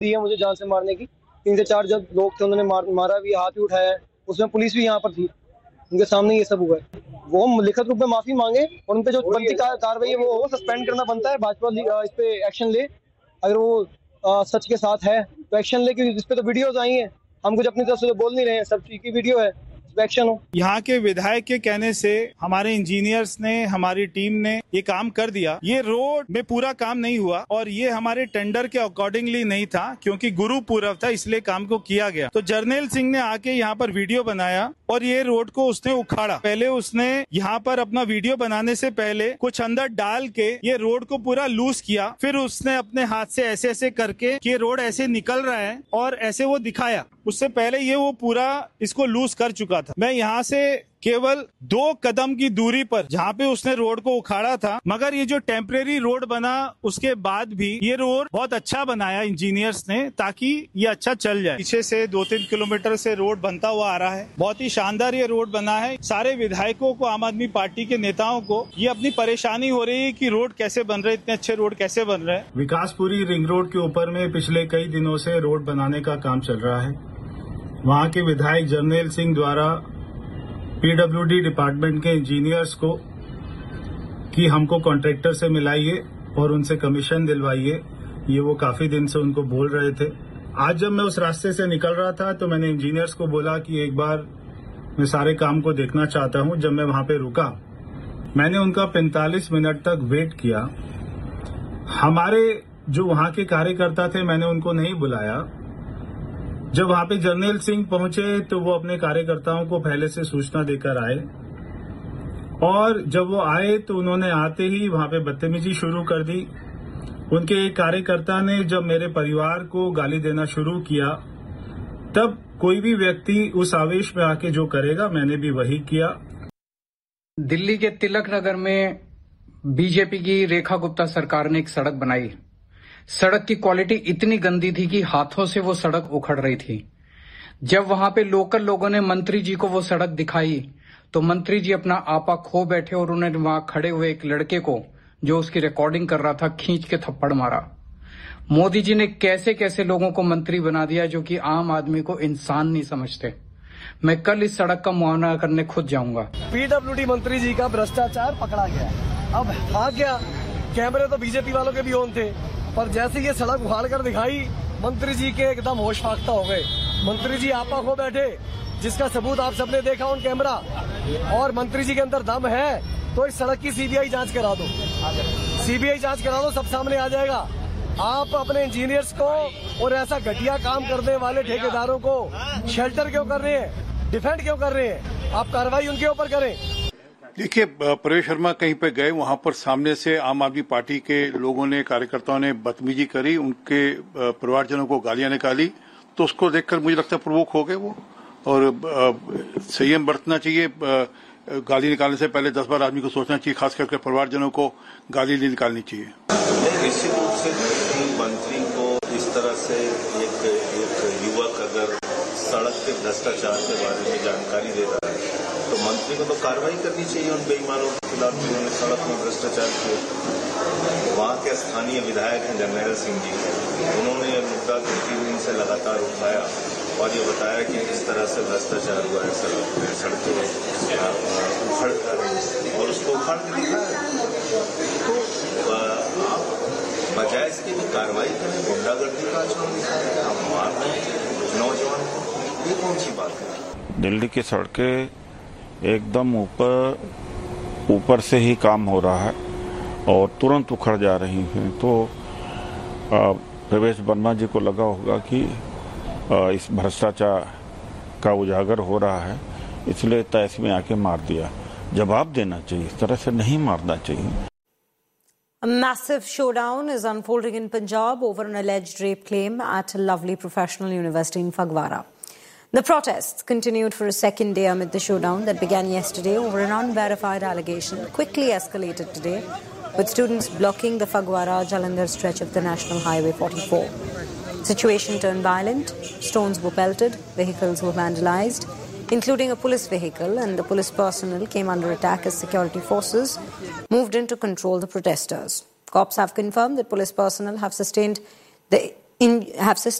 दी है मुझे जान से मारने की। 3 से 4 जब लोग थे उन्होंने मारा भी, हाथ भी उठाया है, उसमें पुलिस भी यहाँ पर थी, उनके सामने ये सब हुआ है। वो लिखित रूप में माफी मांगे और उन पे जो बनती कार्रवाई है वो सस्पेंड करना बनता है। भाजपा इस पे एक्शन ले, अगर वो सच के साथ है तो एक्शन ले, क्योंकि इस पे तो वीडियोज आई हैं, हम कुछ अपनी तरफ से बोल नहीं रहे हैं, सब की वीडियो है, एक्शन हो। यहाँ के विधायक के कहने से हमारे इंजीनियर्स ने, हमारी टीम ने ये काम कर दिया। ये रोड में पूरा काम नहीं हुआ और ये हमारे टेंडर के अकॉर्डिंगली नहीं था, क्योंकि गुरु पूरब था इसलिए काम को किया गया। तो जर्नैल सिंह ने आके यहाँ पर वीडियो बनाया और ये रोड को उसने उखाड़ा। पहले उसने यहाँ पर अपना वीडियो बनाने से पहले कुछ अंदर डाल के ये रोड को पूरा लूज किया, फिर उसने अपने हाथ से ऐसे ऐसे करके कि ये रोड ऐसे निकल रहा है और ऐसे वो दिखाया। उससे पहले ये वो पूरा इसको लूज कर चुका था। मैं यहाँ से केवल 2 कदम की दूरी पर जहाँ पे उसने रोड को उखाड़ा था, मगर ये जो टेम्परेरी रोड बना उसके बाद भी ये रोड बहुत अच्छा बनाया इंजीनियर्स ने, ताकि ये अच्छा चल जाए। पीछे से 2-3 किलोमीटर से रोड बनता हुआ आ रहा है, बहुत ही शानदार ये रोड बना है। सारे विधायकों को, आम आदमी पार्टी के नेताओं को ये अपनी परेशानी हो रही है कि रोड कैसे बन रहे, इतने अच्छे रोड कैसे बन रहे हैं। विकासपुरी रिंग रोड के ऊपर में पिछले कई दिनों से रोड बनाने का काम चल रहा है। वहाँ के विधायक जर्नैल सिंह द्वारा पीडब्ल्यूडी डिपार्टमेंट के इंजीनियर्स को कि हमको कॉन्ट्रैक्टर से मिलाइए और उनसे कमीशन दिलवाइए, ये वो काफी दिन से उनको बोल रहे थे। आज जब मैं उस रास्ते से निकल रहा था तो मैंने इंजीनियर्स को बोला कि एक बार मैं सारे काम को देखना चाहता हूं। जब मैं वहां पे रुका, मैंने उनका 45 मिनट तक वेट किया। हमारे जो वहां के कार्यकर्ता थे, मैंने उनको नहीं बुलाया। जब वहां पे जर्नैल सिंह पहुंचे तो वो अपने कार्यकर्ताओं को पहले से सूचना देकर आए, और जब वो आए तो उन्होंने आते ही वहां पे बदतमीजी शुरू कर दी। उनके एक कार्यकर्ता ने जब मेरे परिवार को गाली देना शुरू किया, तब कोई भी व्यक्ति उस आवेश में आके जो करेगा, मैंने भी वही किया। दिल्ली के तिलक नगर में बीजेपी की रेखा गुप्ता सरकार ने एक सड़क बनाई। सड़क की क्वालिटी इतनी गंदी थी कि हाथों से वो सड़क उखड़ रही थी। जब वहां पे लोकल लोगों ने मंत्री जी को वो सड़क दिखाई तो मंत्री जी अपना आपा खो बैठे और उन्होंने वहां खड़े हुए एक लड़के को, जो उसकी रिकॉर्डिंग कर रहा था, खींच के थप्पड़ मारा। मोदी जी ने कैसे कैसे लोगों को मंत्री बना दिया जो कि आम आदमी को इंसान नहीं समझते। मैं कल इस सड़क का मुआयना करने खुद जाऊंगा। पीडब्ल्यूडी मंत्री जी का भ्रष्टाचार पकड़ा गया। अब भाग गया, कैमरे तो बीजेपी वालों के भी ऑन थे, पर जैसे ये सड़क उखाड़ कर दिखाई, मंत्री जी के एकदम होश फाख्ता हो गए। मंत्री जी आपा खो बैठे, जिसका सबूत आप सबने देखा ऑन कैमरा। और मंत्री जी के अंदर दम है तो इस सड़क की सीबीआई जांच करा दो, सीबीआई जांच करा दो, सब सामने आ जाएगा। आप अपने इंजीनियर्स को और ऐसा घटिया काम करने वाले ठेकेदारों को शेल्टर क्यों कर रहे हैं, डिफेंड क्यों कर रहे हैं? आप कार्रवाई उनके ऊपर करें। देखिए, प्रवेश शर्मा कहीं पे गए, वहां पर सामने से आम आदमी पार्टी के लोगों ने, कार्यकर्ताओं ने बदतमीजी करी, उनके परिवारजनों को गालियां निकाली, तो उसको देखकर मुझे लगता है प्रवोक हो गए वो। और संयम बरतना चाहिए। गाली निकालने से पहले 10 बार आदमी को सोचना चाहिए, खास करके परिवारजनों को गाली नहीं निकालनी चाहिए। निश्चित रूप से मंत्री को इस तरह से एक युवक अगर सड़क के भ्रष्टाचार के बारे में जानकारी दे रहा है तो मंत्री को तो कार्रवाई करनी चाहिए उन बेईमानों के खिलाफ जिन्होंने सड़क में भ्रष्टाचार किया। वहाँ के स्थानीय विधायक हैं जर्नैल सिंह जी, उन्होंने यह मुद्दा 3 दिन से लगातार उठाया और ये बताया कि इस तरह से भ्रष्टाचार हुआ है, सड़कें उखड़ कर, और उसको उखाड़ के दिखाया। तो आप बजाय इसके भी कार्रवाई करें, गुंडागर्दी का आचरण दिखाएं, आप मार रहे हैं नौजवान को, ये कौन सी बात है? दिल्ली की सड़कें एकदम ऊपर से ही काम हो रहा है और तुरंत उखड़ जा रही हैं। तो प्रवेश वर्मा जी को लगा होगा कि इस भ्रष्टाचार का उजागर हो रहा है, इसलिए तैस में आके मार दिया। जवाब देना चाहिए, इस तरह से नहीं मारना चाहिए। A massive showdown is unfolding in Punjab over an alleged rape claim at a Lovely Professional University in Phagwara. The protests continued for a second day amid the showdown that began yesterday over an unverified allegation quickly escalated today, with students blocking the Phagwara-Jalandhar stretch of the National Highway 44. Situation turned violent, stones were pelted, vehicles were vandalized, including a police vehicle, and the police personnel came under attack as security forces moved in to control the protesters. Cops have confirmed that police personnel have sustained the have